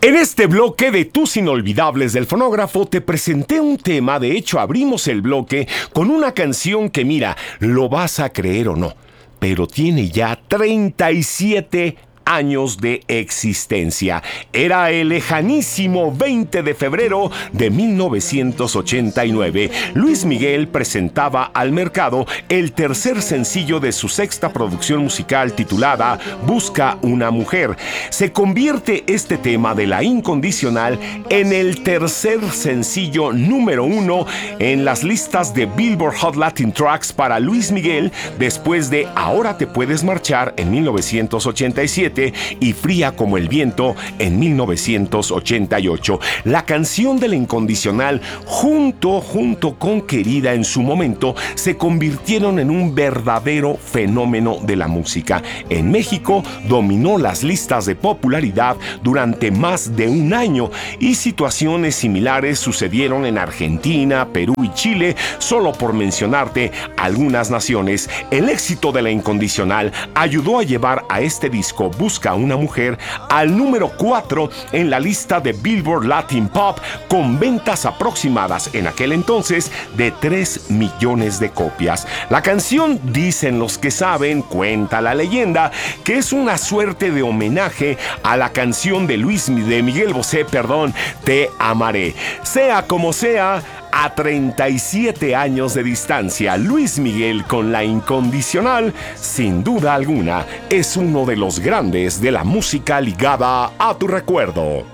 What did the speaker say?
En este bloque de Tus Inolvidables del Fonógrafo te presenté un tema, de hecho abrimos el bloque con una canción que mira, lo vas a creer o no, pero tiene ya 37 años de existencia. Era el lejanísimo 20 de febrero de 1989. Luis Miguel presentaba al mercado el tercer sencillo de su sexta producción musical titulada Busca una mujer. Se convierte este tema de La Incondicional en el tercer sencillo número 1 en las listas de Billboard Hot Latin Tracks para Luis Miguel, después de Ahora te puedes marchar en 1987 y Fría como el viento en 1988. La canción de La Incondicional junto con Querida en su momento se convirtieron en un verdadero fenómeno de la música. En México dominó las listas de popularidad durante más de un año y situaciones similares sucedieron en Argentina, Perú y Chile, solo por mencionarte algunas naciones. El éxito de La Incondicional ayudó a llevar a este disco Busca una mujer al número 4 en la lista de Billboard Latin Pop, con ventas aproximadas en aquel entonces de 3 millones de copias. La canción, dicen los que saben, cuenta la leyenda, que es una suerte de homenaje a la canción de Miguel Bosé, Te amaré. Sea como sea, a 37 años de distancia, Luis Miguel con La Incondicional, sin duda alguna, es uno de los grandes de la música ligada a tu recuerdo.